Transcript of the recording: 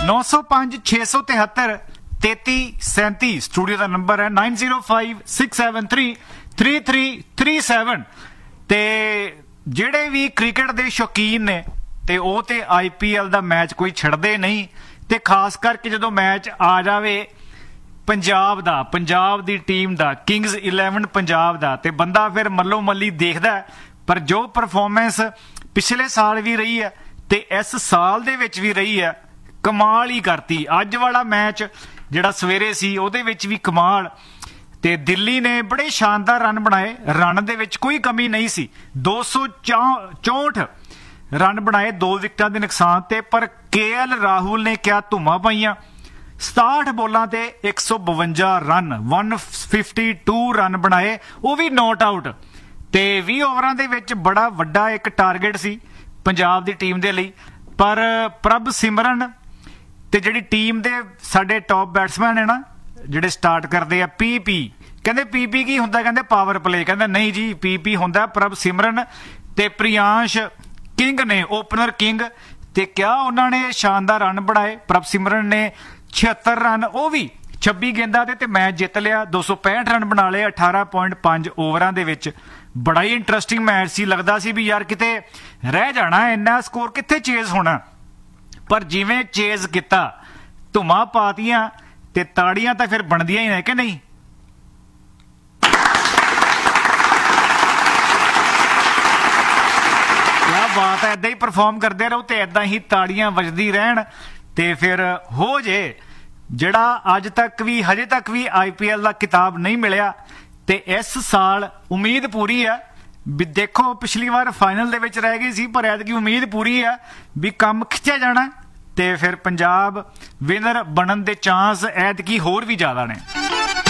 905 673 3337 studio का number है 9056733337 ਤੇ ਜਿਹੜੇ ਵੀ ਕ੍ਰਿਕਟ ਦੇ ਸ਼ੌਕੀਨ ਨੇ ਤੇ ਉਹ ਤੇ IPL ਦਾ ਮੈਚ ਕੋਈ ਛੱਡਦੇ ਨਹੀਂ ਤੇ ਖਾਸ ਕਰਕੇ ਜਦੋਂ ਮੈਚ ਆ ਜਾਵੇ ਪੰਜਾਬ ਦੀ ਟੀਮ ਦਾ ਕਿੰਗਸ 11 ਪੰਜਾਬ ਦਾ ਤੇ ਬੰਦਾ ਫਿਰ ਮੱਲੋ ਮੱਲੀ ਦੇਖਦਾ ਪਰ ਜੋ ਪਰਫਾਰਮੈਂਸ ਪਿਛਲੇ ਸਾਲ ਵੀ ਰਹੀ ਹੈ ਤੇ ਇਸ ਸਾਲ ਦੇ ਵਿੱਚ ਵੀ ਰਹੀ ਹੈ ਕਮਾਲ ਹੀ ਕਰਤੀ। ਅੱਜ ਵਾਲਾ ਮੈਚ ਜਿਹੜਾ ਸਵੇਰੇ ਸੀ ਉਹਦੇ ਵਿੱਚ ਵੀ ਕਮਾਲ ਤੇ ਦਿੱਲੀ ਨੇ ਬੜੇ ਸ਼ਾਨਦਾਰ ਰਨ ਬਣਾਏ, ਰਨ ਦੇ ਵਿੱਚ ਕੋਈ ਕਮੀ ਨਹੀਂ ਸੀ। 264 ਰਨ ਬਣਾਏ 2 ਵਿਕਟਾਂ ਦੇ ਨੁਕਸਾਨ ਤੇ, ਪਰ KL ਰਾਹੁਲ ਨੇ ਕਿਆ ਧੁੰਮਾਂ ਪਾਈਆਂ। 67 ਬੋਲਾਂ ਤੇ 152 ਰਨ 152 ਰਨ ਬਣਾਏ, ਉਹ ਵੀ ਨੋਟ ਆਊਟ ਤੇ 20 ਓਵਰਾਂ ਦੇ ਵਿੱਚ ਬੜਾ ਵੱਡਾ ਇੱਕ ਟਾਰਗੇਟ ਸੀ ਪੰਜਾਬ ਦੀ ਟੀਮ ਦੇ ਲਈ। ਪਰ ਪ੍ਰਭ ਸਿਮਰਨ ਤੇ ਜਿਹੜੀ ਟੀਮ ਦੇ ਸਾਡੇ ਟੌਪ ਬੈਟਸਮੈਨ ਨੇ ਨਾ ਜਿਹੜੇ ਸਟਾਰਟ ਕਰਦੇ ਆ PP, ਕਹਿੰਦੇ PP ਕੀ ਹੁੰਦਾ, ਕਹਿੰਦੇ ਪਾਵਰ ਪਲੇ, ਕਹਿੰਦਾ ਨਹੀਂ ਜੀ PP ਹੁੰਦਾ ਪ੍ਰਭ ਸਿਮਰਨ ਤੇ ਪ੍ਰਿयांश ਕਿੰਗ ਨੇ ਓਪਨਰ ਕਿੰਗ ਤੇ ਕਿਆ ਉਹਨਾਂ ਨੇ ਸ਼ਾਨਦਾਰ ਰਨ ਬਣਾਏ। ਪ੍ਰਭ ਸਿਮਰਨ ਨੇ 76 ਰਨ ਉਹ ਵੀ 26 ਗੇਂਦਾਂ ਤੇ ਮੈਚ ਜਿੱਤ ਲਿਆ। 265 ਰਨ ਬਣਾ ਲਏ 18.5 ਓਵਰਾਂ ਦੇ ਵਿੱਚ। ਬੜਾ ਹੀ ਇੰਟਰਸਟਿੰਗ ਮੈਚ ਸੀ, ਲੱਗਦਾ ਸੀ ਵੀ ਯਾਰ ਕਿਤੇ ਰਹਿ ਜਾਣਾ, ਇੰਨਾ ਸਕੋਰ ਕਿੱਥੇ ਚੇਜ਼ ਹੋਣਾ, ਪਰ ਜਿਵੇਂ ਚੇਜ਼ ਕੀਤਾ ਧੁੰਮਾਂ ਪਾਤੀਆਂ ਤੇ ਤਾੜੀਆਂ ਤਾਂ ਫਿਰ ਬਣਦੀਆਂ ਹੀ ਨੇ ਕਿ ਨਹੀਂ। ਕਿਆ ਬਾਤ ਹੈ, ਏਦਾਂ ਹੀ ਪਰਫਾਰਮ ਕਰਦੇ ਰਹੋ ਤੇ ਏਦਾਂ ਹੀ ਤਾੜੀਆਂ ਵੱਜਦੀ ਰਹਿਣ ਤੇ ਫਿਰ ਹੋ ਜੇ ਜਿਹੜਾ ਅੱਜ ਤੱਕ ਵੀ ਹਜੇ ਤੱਕ ਵੀ IPL ਦਾ ਕਿਤਾਬ ਨਹੀਂ ਮਿਲਿਆ ਤੇ ਇਸ ਸਾਲ ਉਮੀਦ ਪੂਰੀ ਆ ਵੀ ਦੇਖੋ ਪਿਛਲੀ ਵਾਰ ਫਾਈਨਲ ਦੇ ਵਿੱਚ ਰਹਿ ਗਈ ਸੀ ਪਰ ਐਤਕੀ ਉਮੀਦ ਪੂਰੀ ਆ ਵੀ ਕੰਮ ਖਿੱਚਿਆ ਜਾਣਾ ਤੇ ਫਿਰ ਪੰਜਾਬ ਵਿਨਰ ਬਣਨ ਦੇ ਚਾਂਸ ਐਤਕੀ ਹੋਰ ਵੀ ਜ਼ਿਆਦਾ ਨੇ।